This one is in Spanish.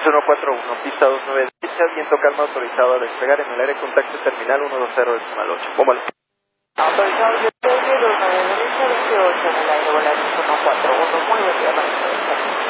141, pista 29 derecha, viento calma autorizado a despegar en el aire, contacto terminal 120 decimal 8. Bómbale. Autorizado, yo estoy 29 derecha, 28 en el aire, volar 141, muy buen día,